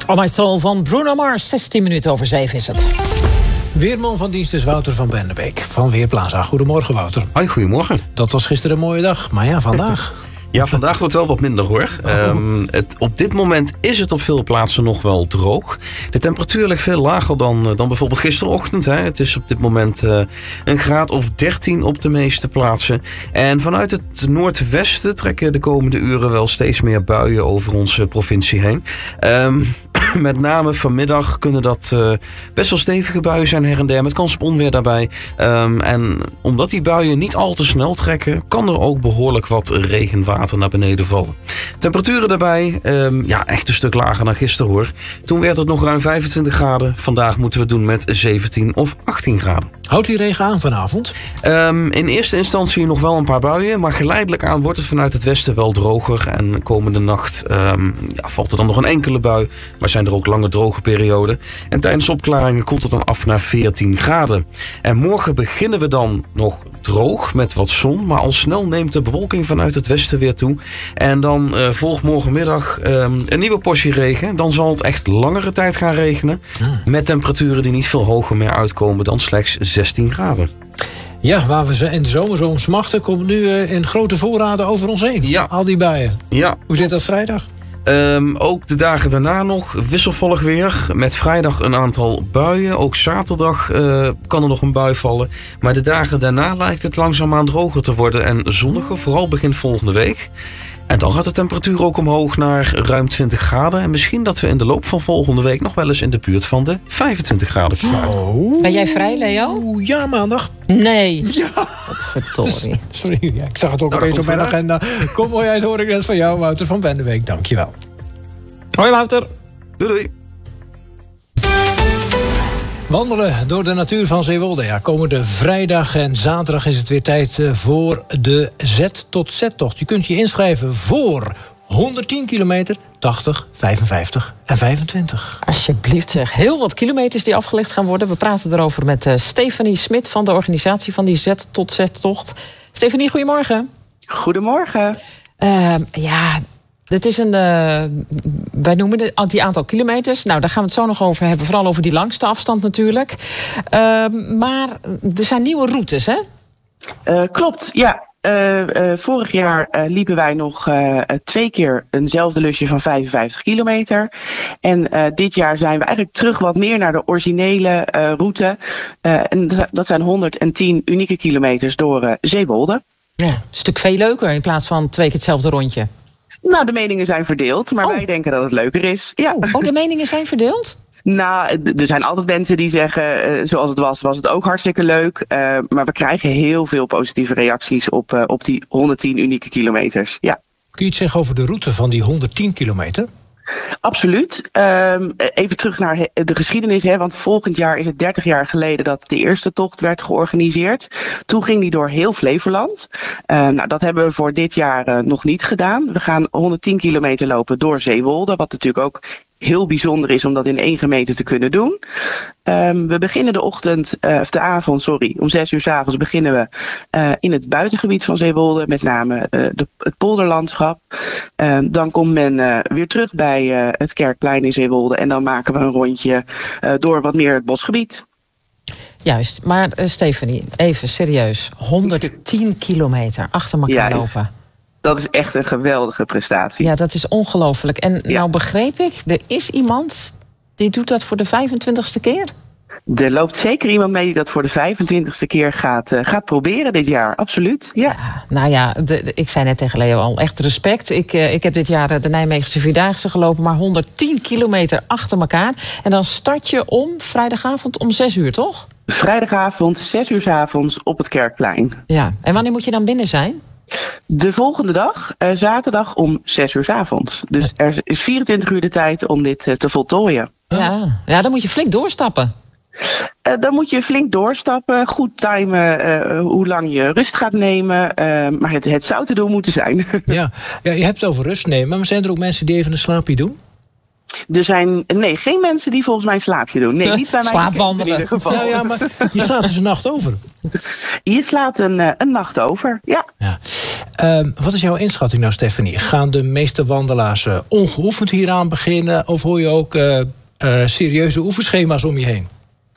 All My Soul van Bruno Mars, 16 minuten over 7 is het. Weerman van dienst is Wouter van Bendebeek van Weerplaza. Goedemorgen, Wouter. Hoi, goedemorgen. Dat was gisteren een mooie dag, maar ja, vandaag... Ja, vandaag wordt wel wat minder hoor. Op dit moment is het op veel plaatsen nog wel droog. De temperatuur ligt veel lager dan bijvoorbeeld gisterochtend. Hè. Het is op dit moment een graad of 13 op de meeste plaatsen. En vanuit het noordwesten trekken de komende uren wel steeds meer buien over onze provincie heen. Met name vanmiddag kunnen dat best wel stevige buien zijn her en der. Met kans op onweer daarbij. En omdat die buien niet al te snel trekken, kan er ook behoorlijk wat regenwater naar beneden vallen. Temperaturen daarbij, echt een stuk lager dan gisteren hoor. Toen werd het nog ruim 25 graden. Vandaag moeten we het doen met 17 of 18 graden. Houdt die regen aan vanavond? In eerste instantie nog wel een paar buien. Maar geleidelijk aan wordt het vanuit het westen wel droger. En komende nacht valt er dan nog een enkele bui. Maar zijn er ook lange droge perioden. En tijdens opklaringen komt het dan af naar 14 graden. En morgen beginnen we dan nog droog met wat zon. Maar al snel neemt de bewolking vanuit het westen weer toe. En dan volgt morgenmiddag een nieuwe portie regen. Dan zal het echt langere tijd gaan regenen. Met temperaturen die niet veel hoger meer uitkomen dan slechts 16 graden. Ja, waar we in de zomer zo om smachten, komt nu in grote voorraden over ons heen. Ja. Al die buien. Ja. Hoe zit dat vrijdag? Ook de dagen daarna nog wisselvallig weer. Met vrijdag een aantal buien. Ook zaterdag kan er nog een bui vallen. Maar de dagen daarna lijkt het langzaamaan droger te worden. En zonniger, vooral begin volgende week. En dan gaat de temperatuur ook omhoog naar ruim 20 graden. En misschien dat we in de loop van volgende week nog wel eens in de buurt van de 25 graden komen. Oh. Ben jij vrij, Leo? Ja, maandag. Nee. Ja. Verdorie. Sorry, ja, ik zag het ook Nou, opeens dat op mijn komt agenda. Kom mooi uit, hoor ik net van jou, Wouter van Bendebeek. Dankjewel. Hoi Wouter. Doei doei. Wandelen door de natuur van Zeewolde. Ja, komende vrijdag en zaterdag is het weer tijd voor de Z tot Z-tocht. Je kunt je inschrijven voor 110 kilometer, 80, 55 en 25. Alsjeblieft zeg. Heel wat kilometers die afgelegd gaan worden. We praten erover met Stefanie Smit van de organisatie van die Z tot Z-tocht. Stefanie, goedemorgen. Goedemorgen. Dit is wij noemen het die aantal kilometers. Nou, daar gaan we het zo nog over hebben. Vooral over die langste afstand natuurlijk. Maar er zijn nieuwe routes, hè? Klopt, ja. Vorig jaar liepen wij nog 2 keer eenzelfde lusje van 55 kilometer. En dit jaar zijn we eigenlijk terug wat meer naar de originele route. En dat zijn 110 unieke kilometers door Zeewolde. Ja, een stuk veel leuker in plaats van 2 keer hetzelfde rondje. Nou, de meningen zijn verdeeld, maar wij denken dat het leuker is. Ja. Oh, de meningen zijn verdeeld? Nou, er zijn altijd mensen die zeggen, zoals het was het ook hartstikke leuk. Maar we krijgen heel veel positieve reacties op die 110 unieke kilometers. Ja. Kun je iets zeggen over de route van die 110 kilometer? Absoluut. Even terug naar de geschiedenis. Want volgend jaar is het 30 jaar geleden dat de eerste tocht werd georganiseerd. Toen ging die door heel Flevoland. Dat hebben we voor dit jaar nog niet gedaan. We gaan 110 kilometer lopen door Zeewolde. Wat natuurlijk ook heel bijzonder is om dat in 1 gemeente te kunnen doen. We beginnen de avond, om 6 uur 's avonds beginnen we in het buitengebied van Zeewolde. Met name het polderlandschap. Dan komt men weer terug bij het Kerkplein in Zeewolde. En dan maken we een rondje door wat meer het bosgebied. Juist, maar Stefanie, even serieus. 110 kilometer achter elkaar lopen. Dat is echt een geweldige prestatie. Ja, dat is ongelooflijk. En nou begreep ik, er is iemand die doet dat voor de 25ste keer? Er loopt zeker iemand mee die dat voor de 25ste keer gaat proberen dit jaar. Absoluut, ja. Nou ja, ik zei net tegen Leo al, echt respect. Ik heb dit jaar de Nijmeegse Vierdaagse gelopen, maar 110 kilometer achter elkaar. En dan start je vrijdagavond om 6 uur, toch? Vrijdagavond, 6 uur 's avonds op het Kerkplein. Ja, en wanneer moet je dan binnen zijn? De volgende dag, zaterdag om 6 uur 's avonds. Dus er is 24 uur de tijd om dit te voltooien. Ja, dan moet je flink doorstappen. Dan moet je flink doorstappen, goed timen hoe lang je rust gaat nemen. Maar het zou te doen moeten zijn. Ja, je hebt het over rust nemen, maar zijn er ook mensen die even een slaapje doen? Er zijn geen mensen die volgens mij een slaapje doen. Nee, niet bij mij. Slaapwandelen. In ieder geval. Nou ja, maar je slaat dus een nacht over. Je slaat een nacht over, ja. Wat is jouw inschatting nou, Stefanie? Gaan de meeste wandelaars ongeoefend hieraan beginnen? Of hoor je ook serieuze oefenschema's om je heen?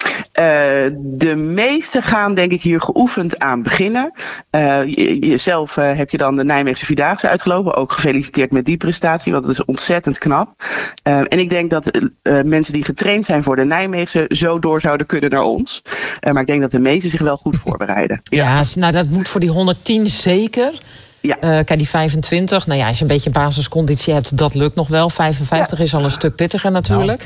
De meesten gaan denk ik hier geoefend aan beginnen. Jezelf heb je dan de Nijmeegse Vierdaagse uitgelopen. Ook gefeliciteerd met die prestatie, want dat is ontzettend knap. En ik denk dat mensen die getraind zijn voor de Nijmeegse zo door zouden kunnen naar ons. Maar ik denk dat de meesten zich wel goed voorbereiden. Ja, nou dat moet voor die 110 zeker. Ja. Kijk, die 25, nou ja, als je een beetje basisconditie hebt, dat lukt nog wel. 55 is al een stuk pittiger natuurlijk.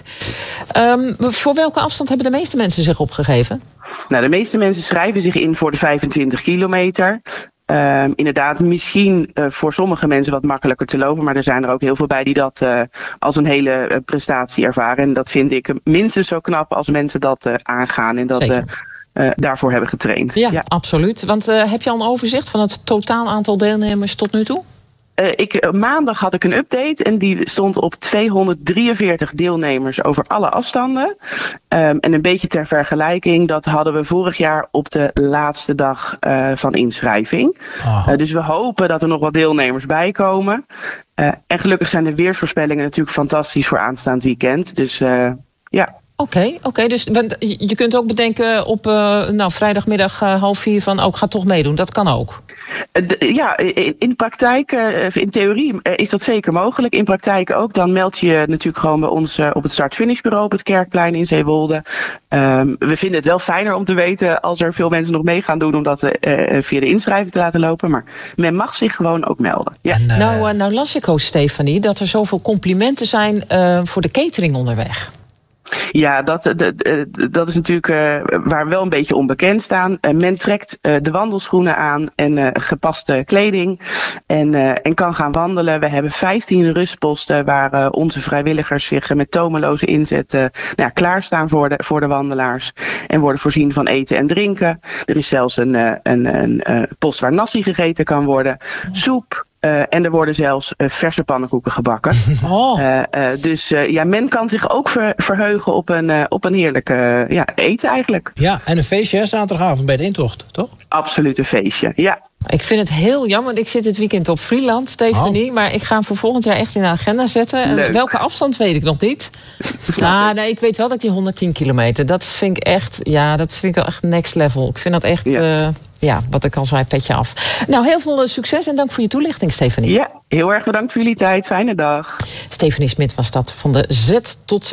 Voor welke afstand hebben de meeste mensen zich opgegeven? Nou, de meeste mensen schrijven zich in voor de 25 kilometer. Inderdaad, misschien voor sommige mensen wat makkelijker te lopen. Maar er zijn er ook heel veel bij die dat als een hele prestatie ervaren. En dat vind ik minstens zo knap als mensen dat aangaan. En dat daarvoor hebben getraind. Ja, absoluut. Want heb je al een overzicht van het totaal aantal deelnemers tot nu toe? Maandag had ik een update en die stond op 243 deelnemers over alle afstanden. En een beetje ter vergelijking, dat hadden we vorig jaar op de laatste dag van inschrijving. Dus we hopen dat er nog wat deelnemers bij komen. En gelukkig zijn de weersvoorspellingen natuurlijk fantastisch voor aanstaand weekend. Dus ja. Oké, dus je kunt ook bedenken op vrijdagmiddag 3:30 van ik ga toch meedoen. Dat kan ook. Ja, in praktijk, in theorie is dat zeker mogelijk. In praktijk ook. Dan meld je natuurlijk gewoon bij ons op het start-finishbureau op het Kerkplein in Zeewolde. We vinden het wel fijner om te weten als er veel mensen nog mee gaan doen om dat via de inschrijving te laten lopen. Maar men mag zich gewoon ook melden. Ja. Nou las ik ook, Stefanie, dat er zoveel complimenten zijn voor de catering onderweg. Ja, dat is natuurlijk waar we wel een beetje onbekend staan. Men trekt de wandelschoenen aan en gepaste kleding en kan gaan wandelen. We hebben 15 rustposten waar onze vrijwilligers zich met tomeloze inzet klaarstaan voor de wandelaars. En worden voorzien van eten en drinken. Er is zelfs een post waar nasi gegeten kan worden. Soep. En er worden zelfs verse pannenkoeken gebakken. Dus men kan zich ook verheugen op een heerlijk eten eigenlijk. Ja, en een feestje zaterdagavond bij de intocht, toch? Absoluut een feestje, ja. Ik vind het heel jammer, want ik zit dit weekend op Vlieland, Stefanie. Maar ik ga hem voor volgend jaar echt in de agenda zetten. En welke afstand weet ik nog niet. Nee, ik weet wel dat die 110 kilometer, dat vind ik wel echt next level. Ik vind dat echt... wat ik al zei, petje af. Nou, heel veel succes en dank voor je toelichting, Stefanie. Ja, heel erg bedankt voor jullie tijd. Fijne dag. Stefanie Smit was dat van de Z tot Z.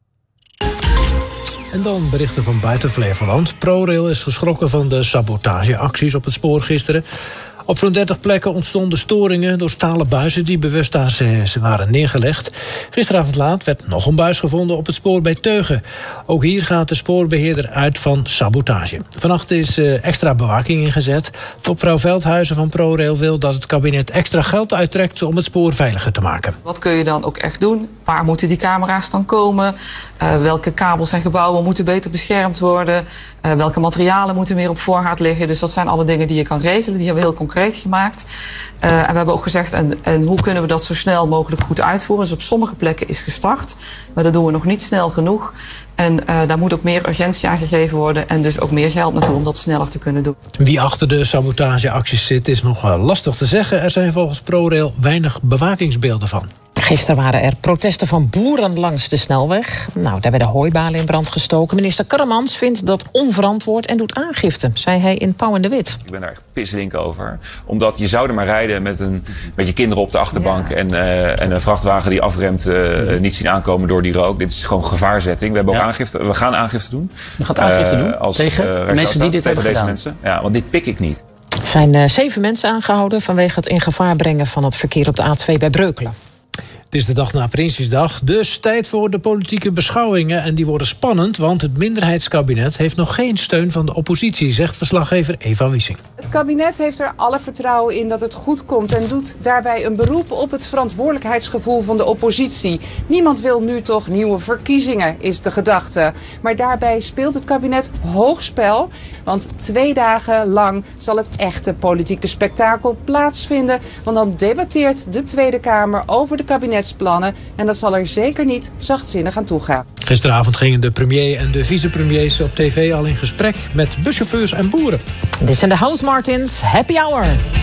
En dan berichten van buiten Flevoland. ProRail is geschrokken van de sabotageacties op het spoor gisteren. Op zo'n 30 plekken ontstonden storingen door stalen buizen die bewust daar waren neergelegd. Gisteravond laat werd nog een buis gevonden op het spoor bij Teugen. Ook hier gaat de spoorbeheerder uit van sabotage. Vannacht is extra bewaking ingezet. Topvrouw Veldhuizen van ProRail wil dat het kabinet extra geld uittrekt om het spoor veiliger te maken. Wat kun je dan ook echt doen? Waar moeten die camera's dan komen? Welke kabels en gebouwen moeten beter beschermd worden? Welke materialen moeten meer op voorraad liggen? Dus dat zijn alle dingen die je kan regelen. Die hebben we heel concreet gemaakt. En we hebben ook gezegd, en hoe kunnen we dat zo snel mogelijk goed uitvoeren? Dus op sommige plekken is gestart, maar dat doen we nog niet snel genoeg. En daar moet ook meer urgentie aan gegeven worden en dus ook meer geld naartoe om dat sneller te kunnen doen. Wie achter de sabotageacties zit is nog lastig te zeggen. Er zijn volgens ProRail weinig bewakingsbeelden van. Gisteren waren er protesten van boeren langs de snelweg. Nou, daar werden hooibalen in brand gestoken. Minister Karremans vindt dat onverantwoord en doet aangifte, zei hij in Pauw en de Wit. Ik ben daar echt pisslink over. Omdat je zou er maar rijden met je kinderen op de achterbank en een vrachtwagen die afremt, niet zien aankomen door die rook. Dit is gewoon gevaarzetting. We hebben ook aangifte. We gaan aangifte doen. Je gaat aangifte doen tegen mensen die dit hebben gedaan. Mensen. Ja, want dit pik ik niet. Er zijn 7 mensen aangehouden vanwege het in gevaar brengen van het verkeer op de A2 bij Breukelen. Het is de dag na Prinsjesdag, dus tijd voor de politieke beschouwingen. En die worden spannend, want het minderheidskabinet heeft nog geen steun van de oppositie, zegt verslaggever Eva Wiesing. Het kabinet heeft er alle vertrouwen in dat het goed komt en doet daarbij een beroep op het verantwoordelijkheidsgevoel van de oppositie. Niemand wil nu toch nieuwe verkiezingen, is de gedachte. Maar daarbij speelt het kabinet hoog spel, want 2 dagen lang zal het echte politieke spektakel plaatsvinden. Want dan debatteert de Tweede Kamer over de kabinetsplannen en dat zal er zeker niet zachtzinnig aan toegaan. Gisteravond gingen de premier en de vicepremiers op tv al in gesprek met buschauffeurs en boeren. Dit zijn de House Martins. Happy Hour.